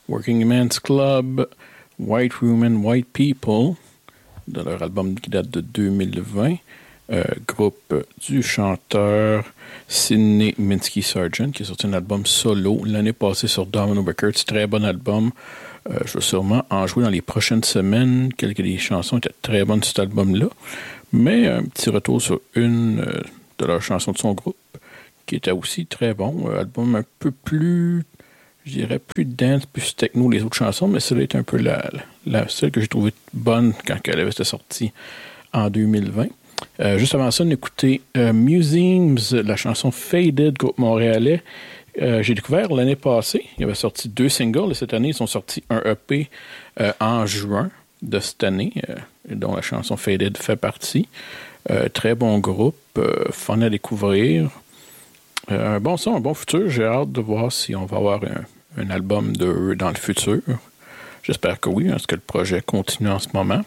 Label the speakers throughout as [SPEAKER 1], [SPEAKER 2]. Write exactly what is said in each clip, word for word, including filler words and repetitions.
[SPEAKER 1] Working Men's Club, White Women, White People, de leur album qui date de deux mille vingt. Euh, groupe du chanteur Sidney Minsky Sargent, qui a sorti un album solo l'année passée sur Domino Records. Très bon album. Euh, je vais sûrement en jouer dans les prochaines semaines. Quelques des chansons étaient très bonnes sur cet album-là. Mais un petit retour sur une euh, de leurs chansons de son groupe, qui était aussi très bon. Un album un peu plus, je dirais, plus dance, plus techno les autres chansons, mais celle-là est un peu la, la celle que j'ai trouvée bonne quand elle avait été sortie en deux mille vingt. Euh, juste avant ça, on écoutait euh, Museums, la chanson Faded, groupe montréalais. Euh, j'ai découvert l'année passée. Il y avait sorti deux singles et cette année, ils ont sorti un E P euh, en juin de cette année, euh, dont la chanson Faded fait partie. Euh, très bon groupe, euh, fun à découvrir. Euh, un bon son, un bon futur. J'ai hâte de voir si on va avoir un, un album d'eux dans le futur. J'espère que oui, parce que le projet continue en ce moment.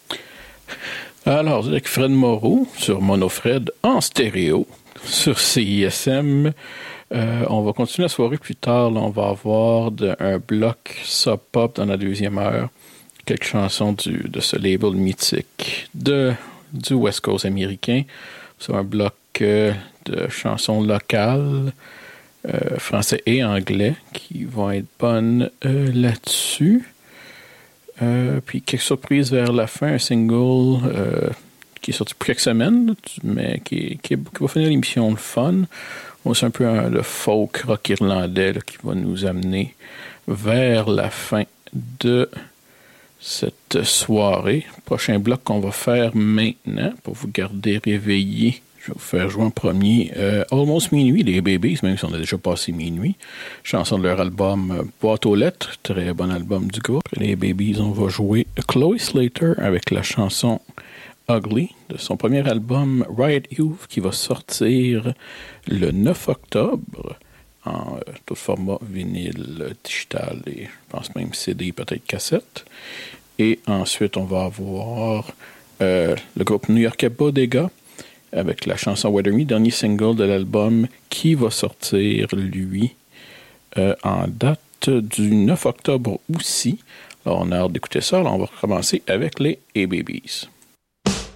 [SPEAKER 1] Alors, avec Fred Moreau sur Monofred en stéréo sur C I S M. Euh, on va continuer la soirée plus tard. Là, on va avoir de, un bloc sub-pop dans la deuxième heure. Quelques chansons du, de ce label mythique de, du West Coast américain. C'est un bloc euh, de chansons locales, euh, français et anglais, qui vont être bonnes euh, là-dessus. Euh, puis quelques surprises vers la fin, un single euh, qui est sorti pour quelques semaines, mais qui, qui, qui va finir l'émission de fun. C'est un peu un, le folk rock irlandais là, qui va nous amener vers la fin de cette soirée. Prochain bloc qu'on va faire maintenant pour vous garder réveillés. Je vais vous faire jouer en premier euh, Almost Minuit, les Babies, même si on a déjà passé minuit. Chanson de leur album euh, Boîte aux lettres, très bon album du groupe. Les Babies, on va jouer Chloe Slater avec la chanson Ugly de son premier album Riot Youth qui va sortir le neuf octobre en euh, tout format vinyle, digital et je pense même C D, peut-être cassette. Et ensuite, on va avoir euh, le groupe new-yorkais Bodega avec la chanson Weather Me, dernier single de l'album qui va sortir, lui, euh, en date du neuf octobre aussi. Alors, on a hâte d'écouter ça. Alors, on va commencer avec les A-Babies.